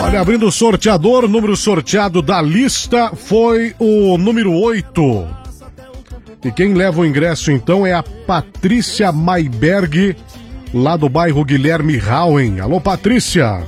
Olha, abrindo o sorteador, o número sorteado da lista foi o número 8. E quem leva o ingresso então é a Patrícia Mayberg, lá do bairro Guilherme Rauen. Alô, Patrícia!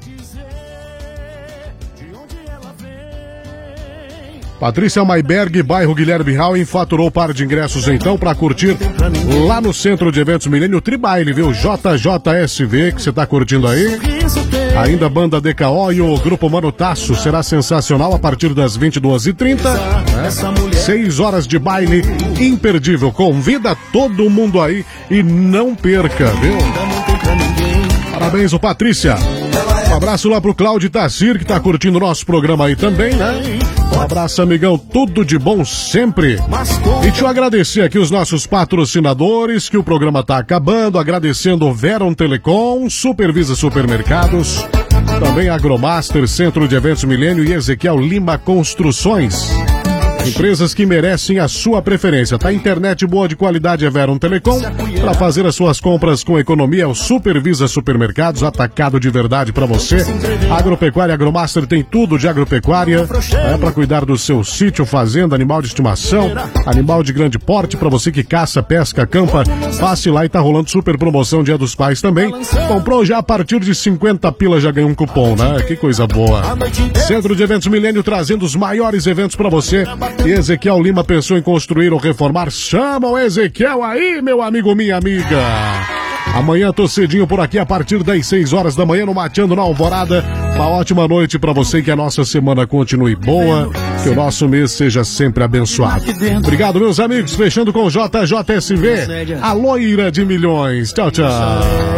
Patrícia Mayberg, bairro Guilherme Rauen, faturou o par de ingressos então para curtir lá no Centro de Eventos Milênio Tribaile, viu? JJSV, que você tá curtindo aí. Ainda a banda DKO e o Grupo Mano Tasso. Será sensacional a partir das 22h30. 6 horas de baile imperdível. Convida todo mundo aí e não perca, viu? Parabéns, ô Patrícia. Um abraço lá pro Cláudio Tassir, que tá curtindo o nosso programa aí também, né? Um abraço, amigão, tudo de bom sempre. E deixa eu agradecer aqui os nossos patrocinadores, que o programa tá acabando, agradecendo o Veron Telecom, Supervisa Supermercados, também Agromaster, Centro de Eventos Milênio e Ezequiel Lima Construções. Empresas que merecem a sua preferência, tá? Internet boa de qualidade é Veron Telecom. Para fazer as suas compras com economia é o Supervisa Supermercados, atacado de verdade para você. Agropecuária Agromaster tem tudo de agropecuária, para cuidar do seu sítio, fazenda, animal de estimação, animal de grande porte, para você que caça, pesca, acampa, passe lá e tá rolando super promoção Dia dos Pais também. Comprou já a partir de 50 pila, já ganhou um cupom, né? Que coisa boa. Centro de Eventos Milênio trazendo os maiores eventos para você. E Ezequiel Lima pensou em construir ou reformar? Chama o Ezequiel aí, meu amigo, minha amiga. Amanhã tô cedinho por aqui a partir das 6 horas da manhã no Mateando na Alvorada. Uma ótima noite pra você, que a nossa semana continue boa, que o nosso mês seja sempre abençoado. Obrigado, meus amigos, fechando com JJSV, a loira de milhões. Tchau, tchau.